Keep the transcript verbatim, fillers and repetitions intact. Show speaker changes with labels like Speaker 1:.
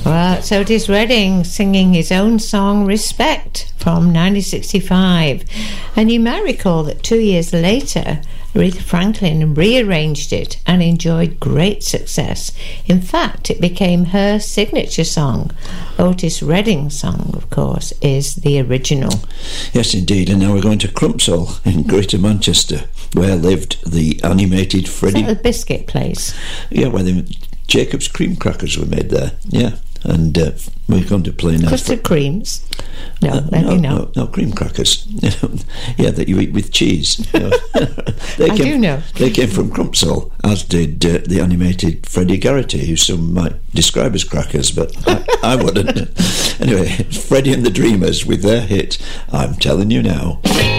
Speaker 1: Well, it's Otis Redding singing his own song Respect from nineteen sixty-five. And you might recall that two years later Aretha Franklin rearranged it and enjoyed great success. In fact, it became her signature song. Otis Redding's song, of course, is the original.
Speaker 2: Yes, indeed. And now we're going to Crumpsall in Greater Manchester, where lived the animated Freddie...
Speaker 1: Is that the biscuit place?
Speaker 2: Yeah, where the Jacob's cream crackers were made there. Yeah. And uh, we're going to play now.
Speaker 1: Custard
Speaker 2: for,
Speaker 1: creams? No,
Speaker 2: uh,
Speaker 1: maybe
Speaker 2: no,
Speaker 1: not.
Speaker 2: No, no, cream crackers. Yeah, that you eat with cheese. You know. they
Speaker 1: I
Speaker 2: came,
Speaker 1: do know.
Speaker 2: They came from Crumpsall, as did uh, the animated Freddie Garrity, who some might describe as crackers, but I, I wouldn't. Anyway, Freddie and the Dreamers with their hit, I'm Telling You Now.